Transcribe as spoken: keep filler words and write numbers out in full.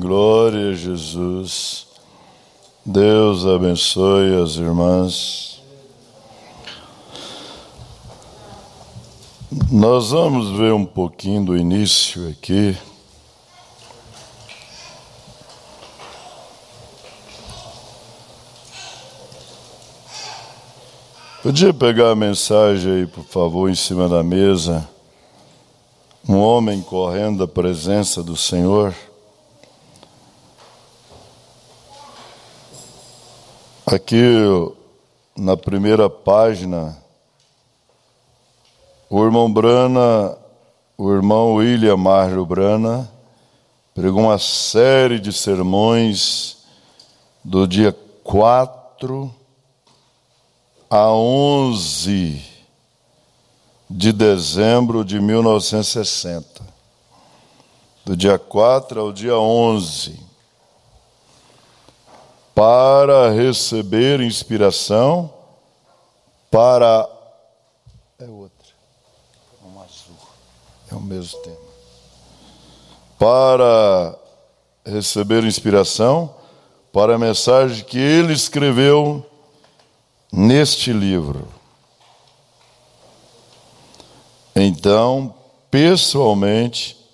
Glória a Jesus. Deus abençoe as irmãs. Nós vamos ver um pouquinho do início aqui. Podia pegar a mensagem aí, por favor, em cima da mesa. Um homem correndo da presença do Senhor. Aqui, na primeira página, o irmão Brana, o irmão William Marlo Brana, pregou uma série de sermões do dia quatro a onze de dezembro de mil novecentos e sessenta. Do dia quatro ao dia onze. Para receber inspiração para... É outra. É um azul. É o mesmo tema. Para receber inspiração para a mensagem que ele escreveu neste livro. Então, pessoalmente,